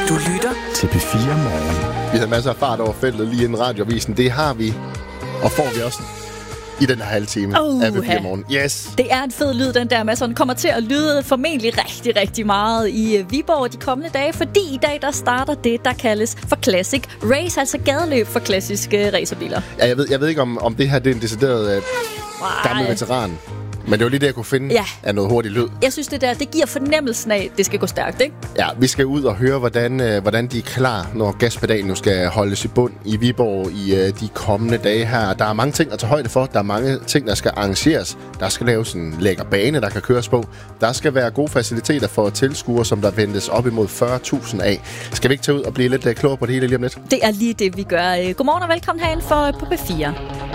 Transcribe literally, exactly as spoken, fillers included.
Du lytter til P fire Morgen. Vi havde masser af fart over feltet lige inden radioavisen. Det har vi, og får vi også i den her halve time uh, af P fire Morgen. Yes. Det er en fed lyd, den der, Mads. Den kommer til at lyde formentlig rigtig, rigtig meget i Viborg de kommende dage, fordi i dag, der starter det, der kaldes for Classic Race, altså gadeløb for klassiske racerbiler. Ja, jeg ved, jeg ved ikke, om, om det her det er en decideret uh, gammel veteran. Men det var lige det, jeg kunne finde ja. af noget hurtigt lyd. Jeg synes, det der, det giver fornemmelsen af, at det skal gå stærkt, ikke? Ja, vi skal ud og høre, hvordan, øh, hvordan de er klar, når gaspedalen nu skal holdes i bund i Viborg i øh, de kommende dage her. Der er mange ting at tage højde for. Der er mange ting, der skal arrangeres. Der skal laves en lækker bane, der kan køres på. Der skal være gode faciliteter for tilskuere, som der ventes op imod fyrre tusind af. Skal vi ikke tage ud og blive lidt øh, klogere på det hele lige om lidt? Det er lige det, vi gør. Godmorgen og velkommen herind for på P fire.